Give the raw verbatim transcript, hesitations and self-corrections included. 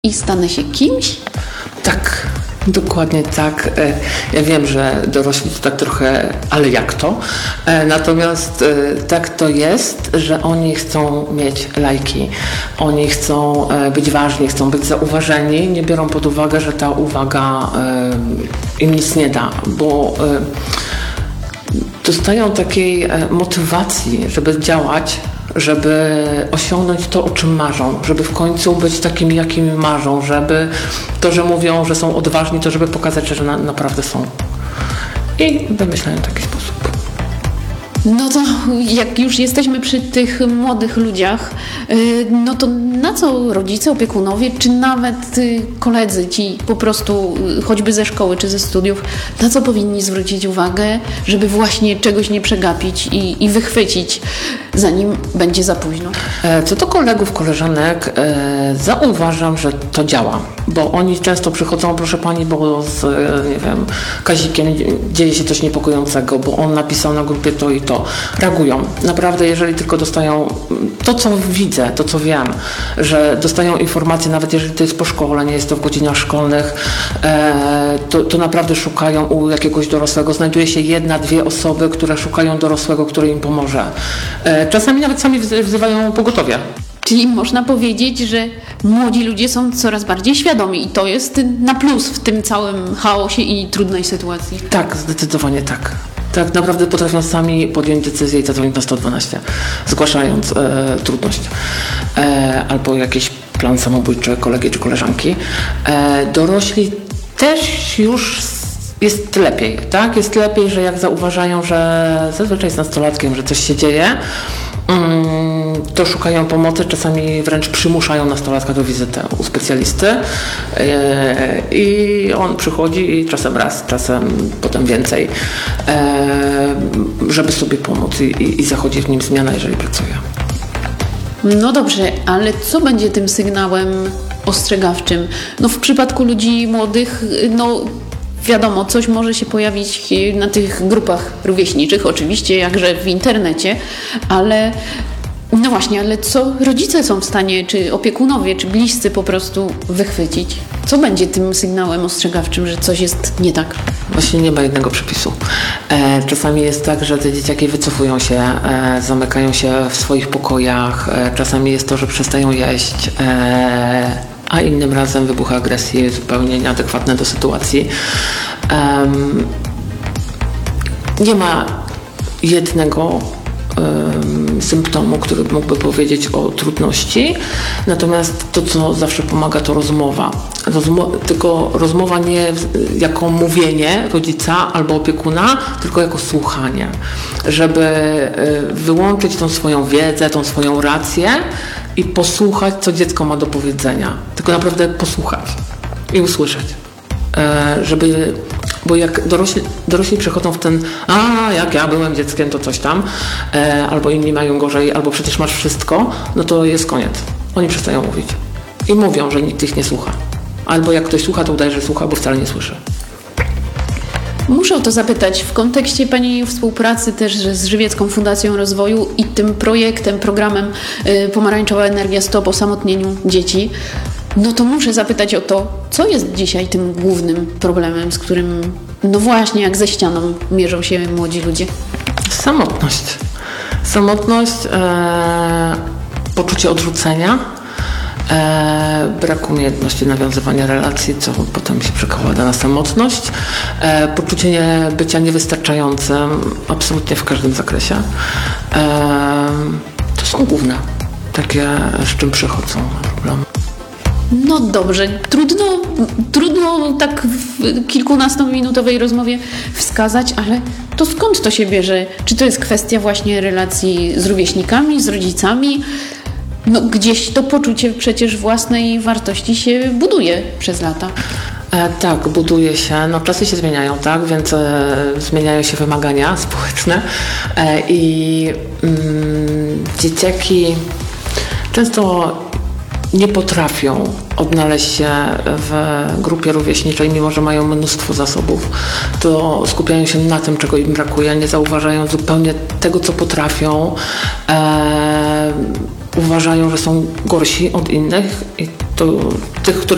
i stanę się kimś? Tak, dokładnie tak. Ja wiem, że dorośli to tak trochę, ale jak to? Natomiast tak to jest, że oni chcą mieć lajki, oni chcą być ważni, chcą być zauważeni, nie biorą pod uwagę, że ta uwaga im nic nie da, bo dostają takiej motywacji, żeby działać, żeby osiągnąć to, o czym marzą, żeby w końcu być takimi, jakimi marzą, żeby to, że mówią, że są odważni, to żeby pokazać, że na, naprawdę są. I wymyślają taki sposób. No to jak już jesteśmy przy tych młodych ludziach, no to na co rodzice, opiekunowie, czy nawet koledzy ci po prostu, choćby ze szkoły czy ze studiów, na co powinni zwrócić uwagę, żeby właśnie czegoś nie przegapić i, i wychwycić, zanim będzie za późno? Co do kolegów, koleżanek, zauważam, że to działa, bo oni często przychodzą, proszę pani, bo z, nie wiem, Kazikiem dzieje się coś niepokojącego, bo on napisał na grupie to i to. Reagują. Naprawdę, jeżeli tylko dostają to, co widzę, to, co wiem, że dostają informacje, nawet jeżeli to jest po szkole, nie jest to w godzinach szkolnych, e, to, to naprawdę szukają u jakiegoś dorosłego. Znajduje się jedna, dwie osoby, które szukają dorosłego, który im pomoże. E, czasami nawet sami wzywają pogotowie. Czyli można powiedzieć, że młodzi ludzie są coraz bardziej świadomi i to jest na plus w tym całym chaosie i trudnej sytuacji. Tak, zdecydowanie tak. Tak naprawdę potrafią sami podjąć decyzję i zadzwonić na sto dwanaście, zgłaszając e, trudność e, albo jakiś plan samobójczy kolegi czy koleżanki. E, dorośli też już jest lepiej, tak? Jest lepiej, że jak zauważają, że zazwyczaj z nastolatkiem, że coś się dzieje, to szukają pomocy, czasami wręcz przymuszają nastolatka do wizyty u specjalisty i on przychodzi i czasem raz, czasem potem więcej, żeby sobie pomóc i, i zachodzi w nim zmiana, jeżeli pracuje. No dobrze, ale co będzie tym sygnałem ostrzegawczym? No w przypadku ludzi młodych, no wiadomo, coś może się pojawić na tych grupach rówieśniczych, oczywiście jakże w internecie, ale no właśnie, ale co rodzice są w stanie, czy opiekunowie, czy bliscy po prostu wychwycić? Co będzie tym sygnałem ostrzegawczym, że coś jest nie tak? Właśnie nie ma jednego przepisu. E, czasami jest tak, że te dzieciaki wycofują się, e, zamykają się w swoich pokojach, e, czasami jest to, że przestają jeść, e, a innym razem wybucha agresji zupełnie nieadekwatne do sytuacji. Um, nie ma jednego um, symptomu, który mógłby powiedzieć o trudności, natomiast to, co zawsze pomaga, to rozmowa. Rozmo- tylko rozmowa nie jako mówienie rodzica albo opiekuna, tylko jako słuchanie, żeby y, wyłączyć tą swoją wiedzę, tą swoją rację i posłuchać, co dziecko ma do powiedzenia. Tylko naprawdę posłuchać i usłyszeć. E, żeby, bo jak dorośli, dorośli przechodzą w ten a jak ja byłem dzieckiem, to coś tam, e, albo inni mają gorzej, albo przecież masz wszystko, no to jest koniec. Oni przestają mówić. I mówią, że nikt ich nie słucha. Albo jak ktoś słucha, to udaje, że słucha, bo wcale nie słyszy. Muszę o to zapytać w kontekście Pani współpracy też z Żywiecką Fundacją Rozwoju i tym projektem, programem y, Pomarańczowa Energia Stop osamotnieniu dzieci. No to muszę zapytać o to, co jest dzisiaj tym głównym problemem, z którym, no właśnie, jak ze ścianą mierzą się młodzi ludzie? Samotność. Samotność, e, poczucie odrzucenia, E, brak umiejętności nawiązywania relacji, co potem się przekłada na samotność, e, poczucie nie, bycia niewystarczającym absolutnie w każdym zakresie. E, to są główne takie, z czym przychodzą problemy. No dobrze, trudno, trudno tak w kilkunastominutowej rozmowie wskazać, ale to skąd to się bierze? Czy to jest kwestia właśnie relacji z rówieśnikami, z rodzicami? No gdzieś to poczucie przecież własnej wartości się buduje przez lata. E, tak, buduje się. No czasy się zmieniają, tak? Więc e, zmieniają się wymagania społeczne e, i mm, dzieciaki często nie potrafią odnaleźć się w grupie rówieśniczej, mimo że mają mnóstwo zasobów, to skupiają się na tym, czego im brakuje, nie zauważają zupełnie tego, co potrafią. E, uważają, że są gorsi od innych i to tych, których